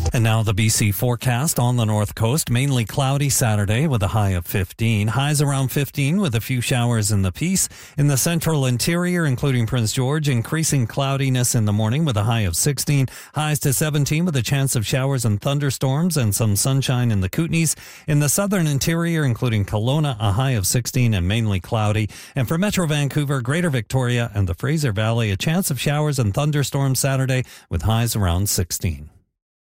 And now the BC forecast on the north coast. Mainly cloudy Saturday with a high of 15. Highs around 15 with a few showers in the Peace. In the central interior, including Prince George, increasing cloudiness in the morning with a high of 16. Highs to 17 with a chance of showers and thunderstorms and some sunshine in the Kootenays. In the southern interior, including Kelowna, a high of 16 and mainly cloudy. And for Metro Vancouver, Greater Victoria and the Fraser Valley, a chance of showers and thunderstorms Saturday with highs around 16.